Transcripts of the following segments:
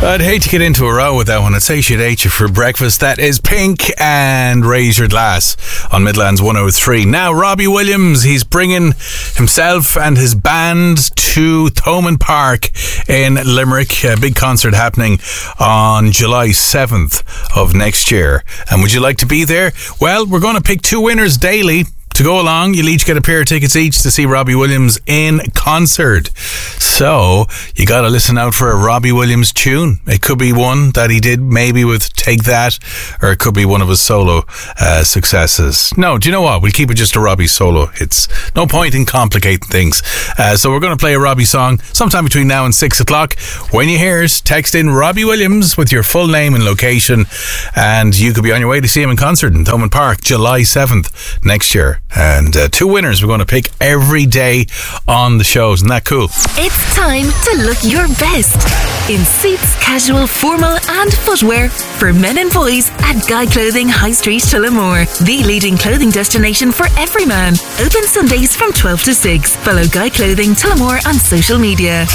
I'd hate to get into a row with that one. I'd say she'd ate you for breakfast. That is Pink and Raise Your Glass on Midlands 103. Now, Robbie Williams, he's bringing himself and his band to Thomond Park in Limerick. A big concert happening on July 7th of next year. And would you like to be there? Well, we're going to pick two winners daily. To go along, you'll each get a pair of tickets each to see Robbie Williams in concert. So, you got to listen out for a Robbie Williams tune. It could be one that he did maybe with Take That, or it could be one of his solo successes. No, do you know what? We'll keep it just a Robbie solo. It's no point in complicating things. So we're going to play a Robbie song sometime between now and 6 o'clock. When you hear us, text in Robbie Williams with your full name and location, and you could be on your way to see him in concert in Thomond Park, July 7th next year. And two winners we're going to pick every day on the shows. Isn't that cool? It's time to look your best in suits, casual, formal and footwear for men and boys at Guy Clothing High Street, Tullamore. The leading clothing destination for every man. Open Sundays from 12 to 6. Follow Guy Clothing Tullamore on social media.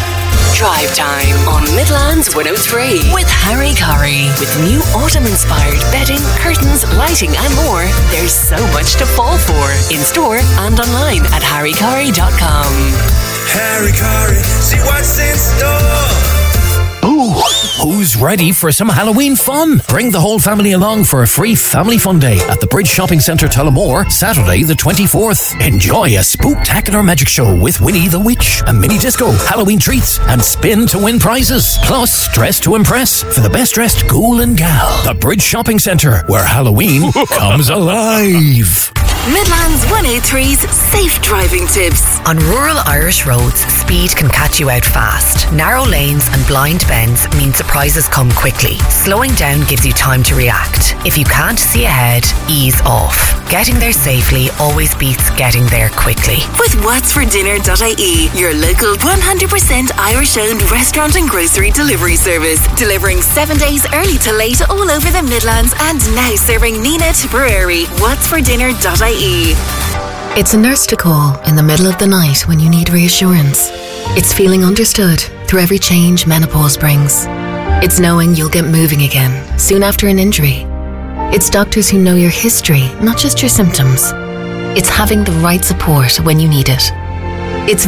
Drive time on Midlands 103 with Harry Curry. With new autumn-inspired bedding, curtains, lighting and more, there's so much to fall for. In store and online at harrycurry.com. Harry Curry, see what's in store. Ooh, who's ready for some Halloween fun? Bring the whole family along for a free family fun day at the Bridge Shopping Centre, Tullamore, Saturday the 24th. Enjoy a spooktacular magic show with Winnie the Witch, a mini disco, Halloween treats, and spin to win prizes. Plus, dress to impress for the best dressed ghoul and gal. The Bridge Shopping Centre, where Halloween comes alive. Midlands 103's safe driving tips. On rural Irish roads, speed can catch you out fast. Narrow lanes and blind bends mean surprises come quickly. Slowing down gives you time to react. If you can't see ahead, ease off. Getting there safely always beats getting there quickly. With whatsfordinner.ie, your local 100% Irish-owned restaurant and grocery delivery service. Delivering 7 days early to late all over the Midlands and now serving Nina Tipperary. Whatsfordinner.ie. It's a nurse to call in the middle of the night when you need reassurance. It's feeling understood through every change menopause brings. It's knowing you'll get moving again soon after an injury. It's doctors who know your history, not just your symptoms. It's having the right support when you need it. It's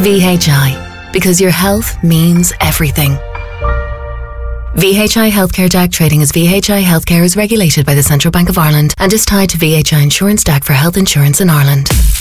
VHI, because your health means everything. VHI Healthcare DAC trading as VHI Healthcare is regulated by the Central Bank of Ireland and is tied to VHI Insurance DAC for health insurance in Ireland.